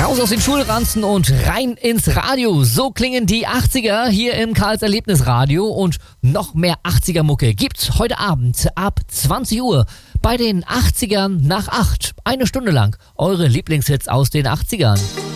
Raus aus den Schulranzen und rein ins Radio. So klingen die 80er hier im Karls Erlebnisradio. Und noch mehr 80er-Mucke gibt's heute Abend ab 20 Uhr bei den 80ern nach 8. Eine Stunde lang eure Lieblingshits aus den 80ern.